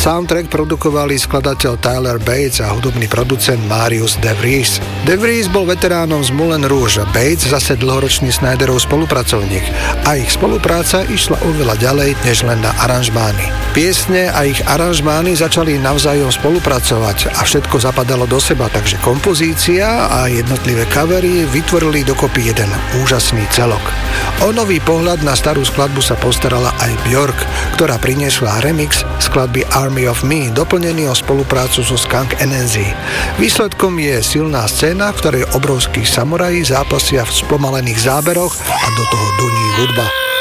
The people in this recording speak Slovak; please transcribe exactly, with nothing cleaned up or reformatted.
Soundtrack produkovali skladateľ Tyler Bates a hudobný producent Marius De Vries. De Vries bol veteránom z Moulin Rouge a Bates zase dlhoročný Snyderov spolupracovník a ich spolupráca išla oveľa ďalej než len na aranžmány. Piesne a ich aranžmány začali navzájom spolupracovať a všetko zapadalo do seba, takže kompozícia a jednotlivé covery vytvorili dokopy jeden úžasný celok. O nový pohľad na starú skladbu sa postarala aj Björk, ktorá priniesla remix skladby Army of Me, doplnený o spoluprácu so Skunk N N Z. Výsledkom je silná scéna, v ktorej obrovskí samuraji zápasia v spomalených záberoch a do toho duní hudba.